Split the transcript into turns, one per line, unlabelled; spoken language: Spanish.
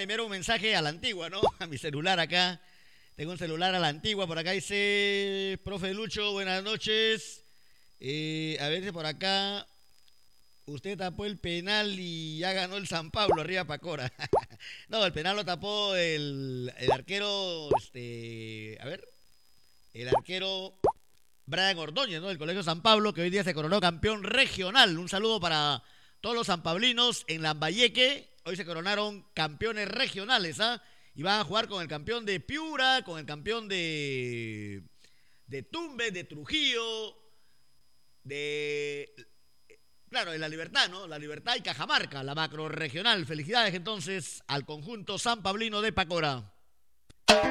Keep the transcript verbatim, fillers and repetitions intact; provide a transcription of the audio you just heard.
enviar un mensaje a la antigua, ¿no? A mi celular acá. Tengo un celular a la antigua. Por acá dice, profe Lucho, buenas noches. Eh, a ver si por acá usted tapó el penal y ya ganó el San Pablo, arriba Pacora. No, el penal lo tapó el, el arquero, este, a ver, el arquero Brian Ordóñez, ¿no? Del Colegio San Pablo, que hoy día se coronó campeón regional. Un saludo para todos los sanpablinos en Lambayeque. Hoy se coronaron campeones regionales, ¿ah? Y van a jugar con el campeón de Piura, con el campeón de, de Tumbes, de Trujillo, de... Claro, de La Libertad, ¿no? La Libertad y Cajamarca, la macro regional. Felicidades entonces al conjunto sanpablino de Pacora.